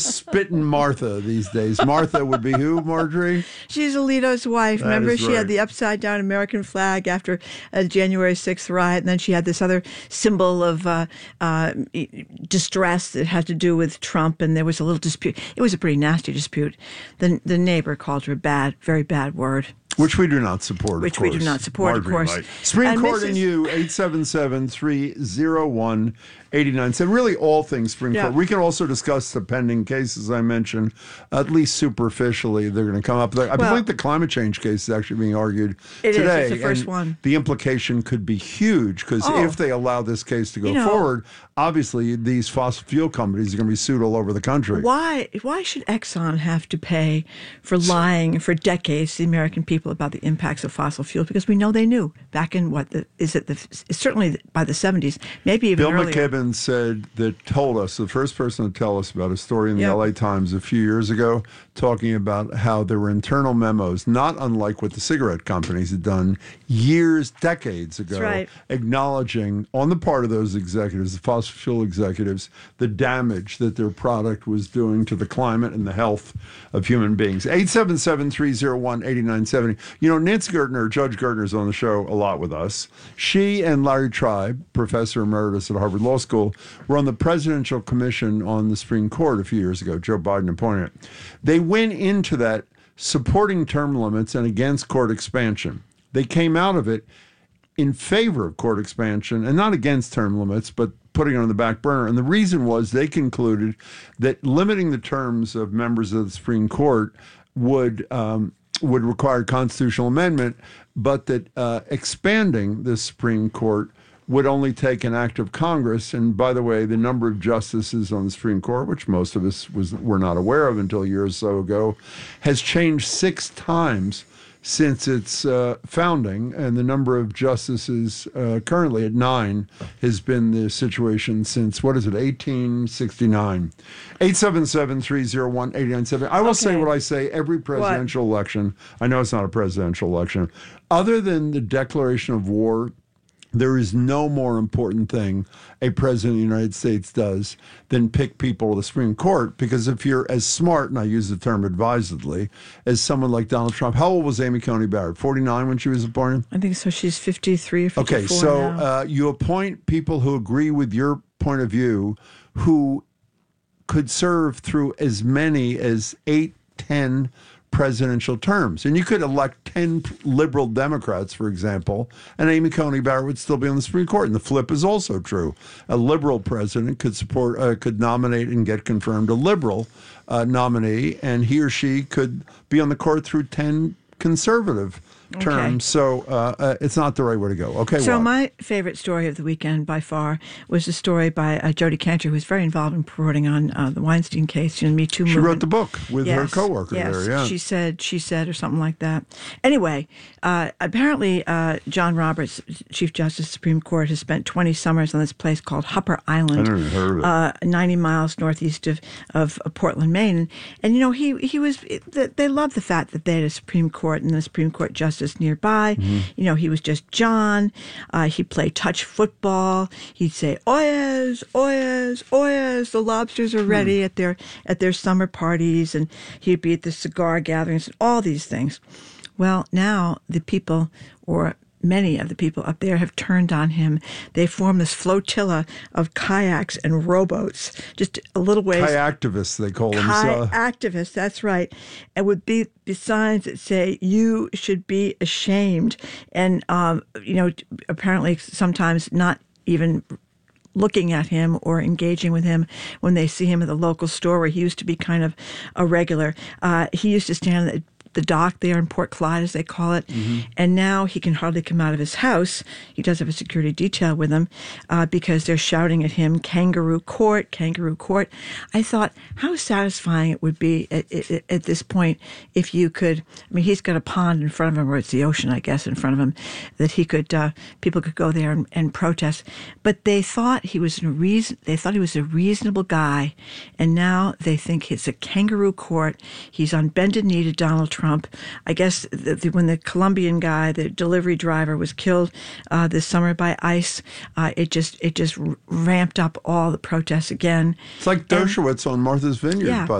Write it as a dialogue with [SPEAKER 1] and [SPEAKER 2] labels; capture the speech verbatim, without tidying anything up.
[SPEAKER 1] Spittin' Martha these days. Martha would be who, Marjorie?
[SPEAKER 2] She's Alito's wife.
[SPEAKER 1] That
[SPEAKER 2] Remember,
[SPEAKER 1] is
[SPEAKER 2] she
[SPEAKER 1] right.
[SPEAKER 2] had the upside-down American flag after a January sixth riot, and then she had this other symbol of uh, uh, distress that had to do with Trump, and there was a little dispute. It was a pretty nasty dispute. The, the neighbor called her a bad, very bad word.
[SPEAKER 1] Which we do not support,
[SPEAKER 2] Which
[SPEAKER 1] of
[SPEAKER 2] we
[SPEAKER 1] course.
[SPEAKER 2] do not support, of
[SPEAKER 1] Marjorie
[SPEAKER 2] course.
[SPEAKER 1] might. Supreme
[SPEAKER 2] And
[SPEAKER 1] Court
[SPEAKER 2] Missus
[SPEAKER 1] and you, eight seven seven, three oh one, eight nine seven. Really all things Supreme
[SPEAKER 2] Yeah.
[SPEAKER 1] Court. We can also discuss the pending cases I mentioned, at least superficially. They're going to come up. I
[SPEAKER 2] Well,
[SPEAKER 1] believe the climate change case is actually being argued
[SPEAKER 2] It is.
[SPEAKER 1] today.
[SPEAKER 2] It's the first
[SPEAKER 1] and
[SPEAKER 2] one.
[SPEAKER 1] The implication could be huge because
[SPEAKER 2] Oh.
[SPEAKER 1] if they allow this case to go
[SPEAKER 2] You know-
[SPEAKER 1] forward, obviously these fossil fuel companies are going to be sued all over the country.
[SPEAKER 2] Why Why should Exxon have to pay for lying for decades to the American people about the impacts of fossil fuels? Because we know they knew back in what the is it the certainly by the seventies, maybe even
[SPEAKER 1] Bill
[SPEAKER 2] earlier.
[SPEAKER 1] McKibben said that told us, the first person to tell us about a story in the
[SPEAKER 2] Yep.
[SPEAKER 1] L A Times a few years ago, talking about how there were internal memos, not unlike what the cigarette companies had done years, decades ago,
[SPEAKER 2] That's right.
[SPEAKER 1] acknowledging on the part of those executives, the fossil fuel executives, the damage that their product was doing to the climate and the health of human beings. eight seven seven, three oh one, eight nine seven zero. You know, Nancy Gertner, Judge Gertner's on the show a lot with us. She and Larry Tribe, professor emeritus at Harvard Law School, were on the Presidential Commission on the Supreme Court a few years ago. Joe Biden appointed it. They went into that supporting term limits and against court expansion. They came out of it in favor of court expansion and not against term limits, but putting it on the back burner. And the reason was they concluded that limiting the terms of members of the Supreme Court would um, would require constitutional amendment, but that uh, expanding the Supreme Court would only take an act of Congress. And by the way, the number of justices on the Supreme Court, which most of us was were not aware of until a year or so ago, has changed six times since its uh, founding, and the number of justices uh, currently at nine has been the situation since, what is it, eighteen sixty-nine. eight seven seven, three oh one, eight nine seven. I will say
[SPEAKER 2] Okay.
[SPEAKER 1] what I say every presidential election. I know it's not a presidential election. Other than the declaration of war, there is no more important thing a president of the United States does than pick people to the Supreme Court. Because if you're as smart, and I use the term advisedly, as someone like Donald Trump, how old was Amy Coney Barrett? forty-nine when she was appointed?
[SPEAKER 2] I think so. She's fifty-three or fifty-four
[SPEAKER 1] Okay, so
[SPEAKER 2] now.
[SPEAKER 1] uh, you appoint people who agree with your point of view, who could serve through as many as eight, ten presidential terms. And you could elect ten liberal Democrats, for example, and Amy Coney Barrett would still be on the Supreme Court. And the flip is also true. A liberal president could support, uh, could nominate and get confirmed a liberal uh, nominee, and he or she could be on the court through ten conservative
[SPEAKER 2] Okay.
[SPEAKER 1] terms. So uh, uh, it's not the right way to go. Okay,
[SPEAKER 2] So
[SPEAKER 1] what?
[SPEAKER 2] my favorite story of the weekend by far was a story by uh, Jodi Kantor, who was very involved in reporting on uh, the Weinstein case and Me Too
[SPEAKER 1] She
[SPEAKER 2] movement.
[SPEAKER 1] wrote the book with her
[SPEAKER 2] Yes,
[SPEAKER 1] coworker
[SPEAKER 2] yes.
[SPEAKER 1] there, yeah.
[SPEAKER 2] She said, she said, or something like that. Anyway, uh, apparently uh, John Roberts, Chief Justice of the Supreme Court, has spent twenty summers on this place called Hupper Island.
[SPEAKER 1] I never heard of it.
[SPEAKER 2] Uh, ninety miles northeast of, of Portland, Maine. And, and, you know, he, he was, they love the fact that they had a Supreme Court and the Supreme Court justice nearby.
[SPEAKER 1] Mm-hmm.
[SPEAKER 2] You know, he was just John. Uh, he'd play touch football. He'd say, oyez, oyez, oyez, the lobsters are ready
[SPEAKER 1] Hmm.
[SPEAKER 2] at their at their summer parties. And he'd be at the cigar gatherings and all these things. Well, now the people, or many of the people up there, have turned on him. They formed this flotilla of kayaks and rowboats, just a little ways.
[SPEAKER 1] Kayaktivists, they call them.
[SPEAKER 2] Kai
[SPEAKER 1] So,
[SPEAKER 2] activists, that's right. And would be, be signs that say, you should be ashamed. And, um, you know, apparently sometimes not even looking at him or engaging with him when they see him at the local store where he used to be kind of a regular. Uh, he used to stand at the dock there in Port Clyde, as they call it. Mm-hmm. And now he can hardly come out of his house. He does have a security detail with him uh, because they're shouting at him, kangaroo court, kangaroo court. I thought how satisfying it would be at, at, at this point if you could, I mean, he's got a pond in front of him, or it's the ocean, I guess, in front of him, that he could, uh, people could go there and, and protest. But they thought he was a reason, they thought he was a reasonable guy. And now they think it's a kangaroo court. He's on bended knee to Donald Trump. Trump. I guess the, the, when the Colombian guy, the delivery driver, was killed uh, this summer by ICE, uh, it just it just ramped up all the protests again.
[SPEAKER 1] It's like Dershowitz and, on Martha's Vineyard,
[SPEAKER 2] yeah,
[SPEAKER 1] by